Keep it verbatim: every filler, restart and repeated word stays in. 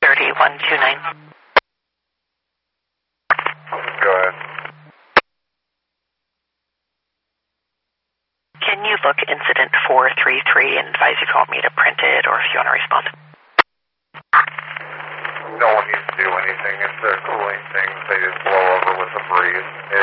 thirty, one two nine. Go ahead. Can you look incident four three three and advise you call me to print it, or if you want to respond? No one needs to do anything. If they're cooling things, they just blow over with the breeze.